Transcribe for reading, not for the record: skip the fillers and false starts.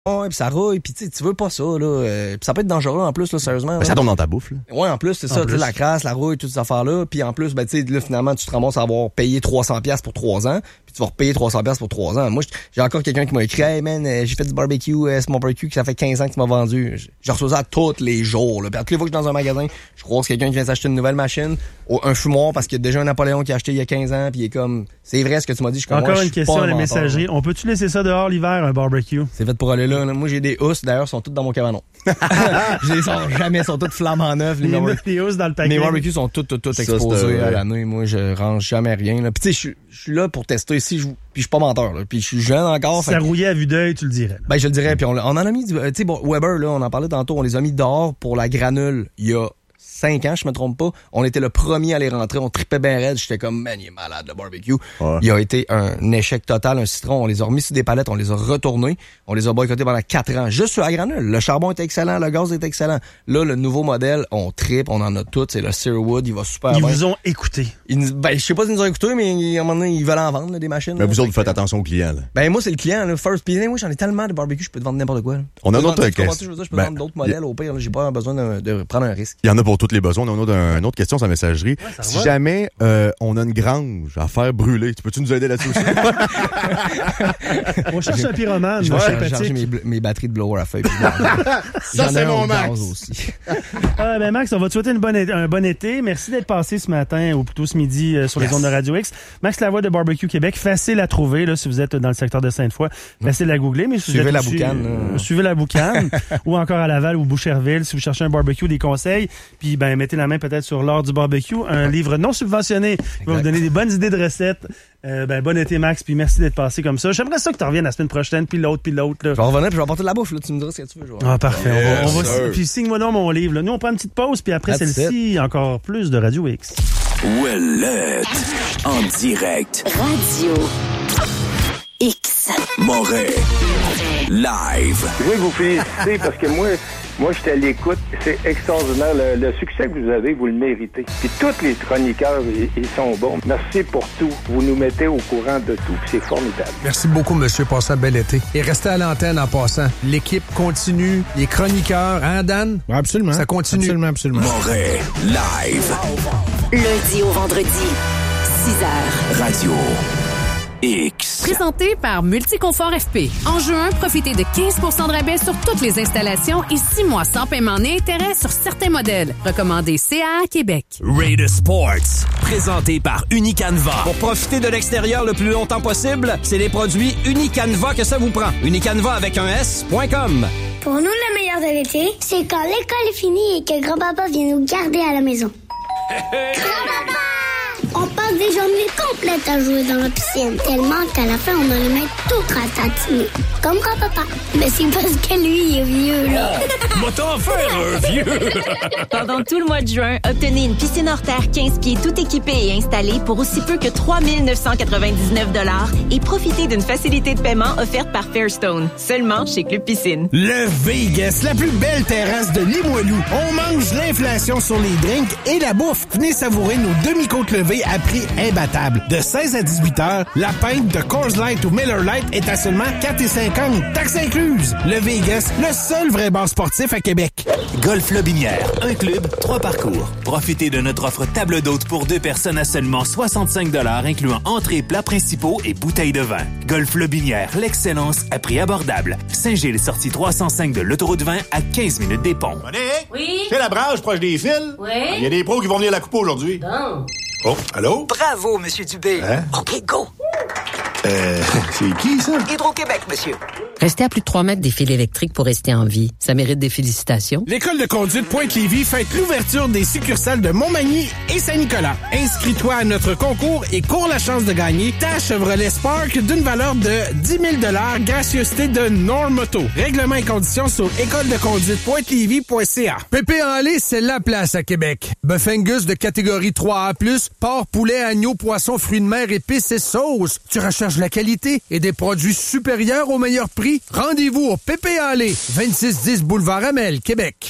Ouais, pis ça rouille, pis tu veux pas ça, là. Pis ça peut être dangereux en plus, là, sérieusement. Ben, ça tombe dans ta bouffe, là. Ouais, en plus, c'est ça, tu sais, la crasse, la rouille, toutes ces affaires-là. Puis en plus, ben, tu sais, là, finalement, tu te ramasses à avoir payé 300$ pour 3 ans. Puis tu vas repayer 300$ pour 3 ans. Moi, j'ai encore quelqu'un qui m'a écrit, hey man, j'ai fait du barbecue, c'est mon barbecue que ça fait 15 ans que tu m'as vendu. Je reçois ça tous les jours, là. Puis à toutes les fois que je suis dans un magasin, je croise quelqu'un qui vient s'acheter une nouvelle machine, un fumoir, parce qu'il y a déjà un Napoléon qui a acheté il y a 15 ans, puis il est comme, c'est vrai ce que tu m'as dit. Encore une question à la messagerie. On peut-tu laisser ça dehors l'hiver, un barbecue? C'est fait pour aller là. Moi, j'ai des housses, d'ailleurs, sont toutes dans mon cabanon. Sont toutes flambant neufs. Les housses dans le paquet. Mes barbecues sont toutes exposées à l'année. Moi, je range jamais rien, là. Puis tu sais, je suis là pour tester ici, puis je suis pas menteur, là. Puis je suis jeune encore. Ça rouillait à vue d'œil, tu le dirais. Ben, je le dirais. Puis on en a mis, tu sais, bon, Weber, là, on en parlait tantôt, on les a mis dehors pour la granule. Il y a 5 ans, je me trompe pas. On était le premier à les rentrer. On tripait ben raide. J'étais comme, man, il est malade, le barbecue. Ouais. Il a été un échec total, un citron. On les a remis sur des palettes, on les a retournés. On les a boycottés pendant 4 ans. Juste sur la granule. Le charbon était excellent, le gaz était excellent. Là, le nouveau modèle, on tripe, on en a tout. C'est le Searwood, il va super bien. Ils vous ont écouté. Ben, je sais pas s'ils nous ont écouté, mais à un moment donné, ils veulent en vendre, là, des machines. Mais là, vous autres, faites attention aux clients, là. Ben, moi, c'est le client, là. First. Puis, moi, j'en ai tellement de barbecue, je peux te vendre n'importe quoi, là. On a d'autres questions. Je peux vendre d'autres modèles au pire, là. J'ai pas besoin de prendre un risque. Il y en a pour tous les besoins. On a une autre question sur la messagerie. Ouais, si jamais on a une grange à faire brûler, tu peux-tu nous aider là-dessus aussi? On cherche un pyromane. Je vais charger mes batteries de blower à feuille. Ça, c'est mon Max. Aussi. Ben Max, on va te souhaiter un bon été. Merci d'être passé ce matin, ou plutôt ce midi, sur les ondes de Radio X. Max Lavoie de Barbecue Québec. Facile à trouver, là, si vous êtes dans le secteur de Sainte-Foy. Facile à googler. Mais si suivez la boucane. Suivez la boucane. Ou encore à Laval ou Boucherville, si vous cherchez un barbecue, des conseils. Puis, ben, mettez la main peut-être sur l'art du barbecue, un livre non subventionné qui va vous donner des bonnes idées de recettes. Bon été, Max, puis merci d'être passé comme ça. J'aimerais ça que tu reviennes la semaine prochaine, puis l'autre. Là. Je vais revenir, puis je vais apporter de la bouffe, là. Tu me diras ce que tu veux. Ah, parfait. Puis signe-moi donc mon livre, là. Nous, on prend une petite pause, puis après celle-ci, encore plus de Radio X. Ouellette, en direct. Radio X. Moret, live. Je veux vous féliciter parce que moi, j'étais à l'écoute. C'est extraordinaire. Le succès que vous avez, vous le méritez. Puis tous les chroniqueurs, ils sont bons. Merci pour tout. Vous nous mettez au courant de tout. Puis c'est formidable. Merci beaucoup, monsieur. Passez un bel été. Et restez à l'antenne en passant. L'équipe continue. Les chroniqueurs, hein, Dan? Ouais, absolument. Ça continue. Absolument. Moret, live. Lundi au vendredi, 6h. Radio X. Présenté par Multiconfort FP. En juin, profitez de 15% de rabais sur toutes les installations et 6 mois sans paiement ni intérêt sur certains modèles. Recommandé CA Québec. Raider Sports. Présenté par Unicanva. Pour profiter de l'extérieur le plus longtemps possible, c'est les produits Unicanva que ça vous prend. Unicanva avec un S.com. Pour nous, le meilleur de l'été, c'est quand l'école est finie et que grand-papa vient nous garder à la maison. Grand-papa! On passe des journées complètes à jouer dans la piscine, tellement qu'à la fin, on a les mains toutes ratatinées. Comme grand-papa. Mais c'est parce que lui, il est vieux, là. Va t'en faire un vieux! Pendant tout le mois de juin, obtenez une piscine hors terre 15 pieds tout équipée et installée pour aussi peu que 3 999 $ et profitez d'une facilité de paiement offerte par Fairstone. Seulement chez Club Piscine. Le Vegas, la plus belle terrasse de Limoilou. On mange l'inflation sur les drinks et la bouffe. Venez savourer nos demi-côtes levées à prix imbattable. De 16 à 18 heures, la pinte de Coors Light ou Miller Lite est à seulement 4,50 $, taxes incluses. Le Vegas, le seul vrai bar sportif à Québec. Golf Lobinière, un club, 3 parcours. Profitez de notre offre table d'hôte pour 2 personnes à seulement 65 $, incluant entrées, plats principaux et bouteilles de vin. Golf Lobinière, l'excellence à prix abordable. Saint-Gilles, sortie 305 de l'autoroute 20 à 15 minutes des ponts. Monique? Oui? C'est la brage proche des fils? Oui? Il y a des pros qui vont venir à la coupe aujourd'hui. Bon. Oh, allô? Bravo, Monsieur Dubé. Hein? OK, go. C'est qui, ça? Hydro-Québec, monsieur. Restez à plus de 3 mètres des fils électriques pour rester en vie. Ça mérite des félicitations. L'École de conduite Pointe-Lévis fête l'ouverture des succursales de Montmagny et Saint-Nicolas. Inscris-toi à notre concours et cours la chance de gagner ta Chevrolet Spark d'une valeur de 10 000 $, gracieuseté de Normoto. Règlements et conditions sur écoledeconduite.lévis.ca. Pépé en lait, c'est la place à Québec. Bœuf Angus de catégorie 3A+, porc, poulet, agneau, poisson, fruits de mer, épices et sauces. Tu recherches la qualité et des produits supérieurs au meilleur prix? Rendez-vous au Pépé en lait, 2610 Boulevard Amel, Québec.